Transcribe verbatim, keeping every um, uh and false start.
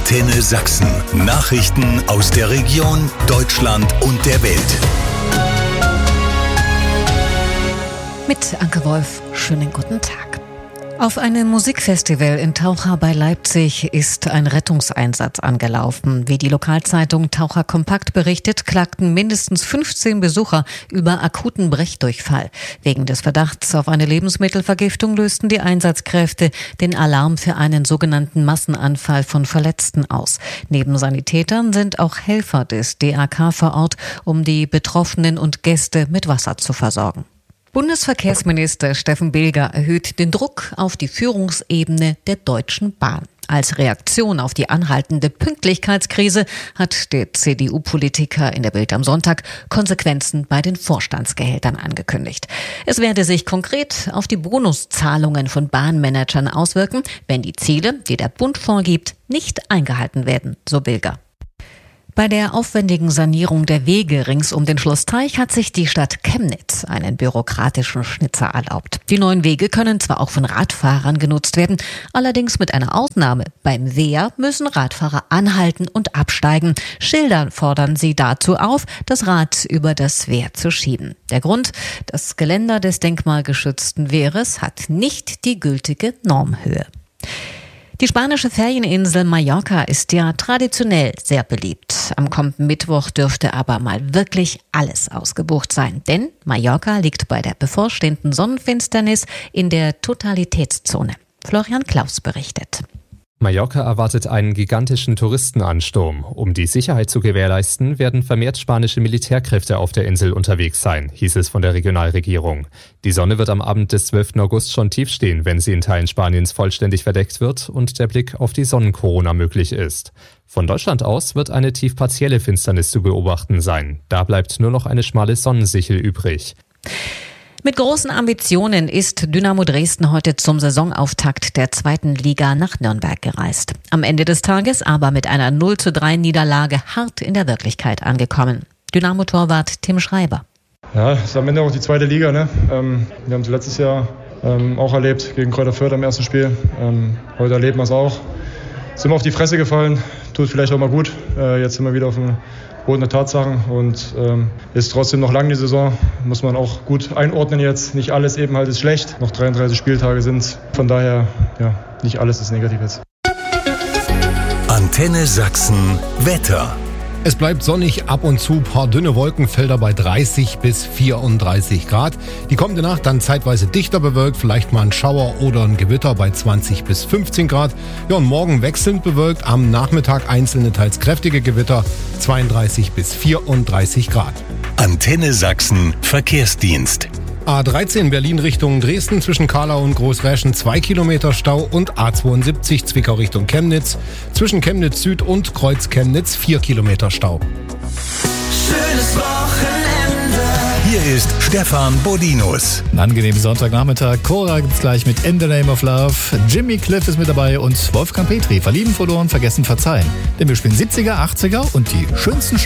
Antenne Sachsen. Nachrichten aus der Region, Deutschland und der Welt. Mit Anke Wolf, schönen guten Tag. Auf einem Musikfestival in Taucha bei Leipzig ist ein Rettungseinsatz angelaufen. Wie die Lokalzeitung Taucha Kompakt berichtet, klagten mindestens fünfzehn Besucher über akuten Brechdurchfall. Wegen des Verdachts auf eine Lebensmittelvergiftung lösten die Einsatzkräfte den Alarm für einen sogenannten Massenanfall von Verletzten aus. Neben Sanitätern sind auch Helfer des D A K vor Ort, um die Betroffenen und Gäste mit Wasser zu versorgen. Bundesverkehrsminister Steffen Bilger erhöht den Druck auf die Führungsebene der Deutschen Bahn. Als Reaktion auf die anhaltende Pünktlichkeitskrise hat der C D U-Politiker in der Bild am Sonntag Konsequenzen bei den Vorstandsgehältern angekündigt. Es werde sich konkret auf die Bonuszahlungen von Bahnmanagern auswirken, wenn die Ziele, die der Bund vorgibt, nicht eingehalten werden, so Bilger. Bei der aufwendigen Sanierung der Wege rings um den Schloss-Teich hat sich die Stadt Chemnitz einen bürokratischen Schnitzer erlaubt. Die neuen Wege können zwar auch von Radfahrern genutzt werden, allerdings mit einer Ausnahme. Beim Wehr müssen Radfahrer anhalten und absteigen. Schilder fordern sie dazu auf, das Rad über das Wehr zu schieben. Der Grund: Das Geländer des denkmalgeschützten Wehres hat nicht die gültige Normhöhe. Die spanische Ferieninsel Mallorca ist ja traditionell sehr beliebt. Am kommenden Mittwoch dürfte aber mal wirklich alles ausgebucht sein. Denn Mallorca liegt bei der bevorstehenden Sonnenfinsternis in der Totalitätszone. Florian Klaus berichtet. Mallorca erwartet einen gigantischen Touristenansturm. Um die Sicherheit zu gewährleisten, werden vermehrt spanische Militärkräfte auf der Insel unterwegs sein, hieß es von der Regionalregierung. Die Sonne wird am Abend des zwölften August schon tief stehen, wenn sie in Teilen Spaniens vollständig verdeckt wird und der Blick auf die Sonnenkorona möglich ist. Von Deutschland aus wird eine tief partielle Finsternis zu beobachten sein. Da bleibt nur noch eine schmale Sonnensichel übrig. Mit großen Ambitionen ist Dynamo Dresden heute zum Saisonauftakt der zweiten Liga nach Nürnberg gereist. Am Ende des Tages aber mit einer null zu drei Niederlage hart in der Wirklichkeit angekommen. Dynamo-Torwart Tim Schreiber. Ja, es ist am Ende auch die zweite Liga, ne? Ähm, wir haben es letztes Jahr ähm, auch erlebt gegen Kräuter Fürth am ersten Spiel. Ähm, heute erleben wir es auch. Sind wir auf die Fresse gefallen, tut vielleicht auch mal gut. Äh, jetzt sind wir wieder auf dem Boden der Tatsachen und ähm, ist trotzdem noch lang die Saison, muss man auch gut einordnen jetzt. Nicht alles eben halt ist schlecht, noch dreiunddreißig Spieltage sind es. Von daher, ja, nicht alles ist negativ jetzt. Antenne Sachsen Wetter. Es bleibt sonnig, ab und zu paar dünne Wolkenfelder bei dreißig bis vierunddreißig Grad. Die kommende Nacht dann zeitweise dichter bewölkt, vielleicht mal ein Schauer oder ein Gewitter bei zwanzig bis fünfzehn Grad. Ja, und morgen wechselnd bewölkt, am Nachmittag einzelne teils kräftige Gewitter, zweiunddreißig bis vierunddreißig Grad. Antenne Sachsen Verkehrsdienst. A dreizehn Berlin Richtung Dresden zwischen Kahlau und Großräschen zwei Kilometer Stau und A zweiundsiebzig Zwickau Richtung Chemnitz zwischen Chemnitz Süd und Kreuz Chemnitz vier Kilometer Stau. Schönes Wochenende. Hier ist Stefan Bodinus. Einen angenehmen Sonntagnachmittag. Cora gibt's gleich mit In the Name of Love. Jimmy Cliff ist mit dabei und Wolfgang Petri. Verlieben, verloren, vergessen, verzeihen. Denn wir spielen siebziger, achtziger und die schönsten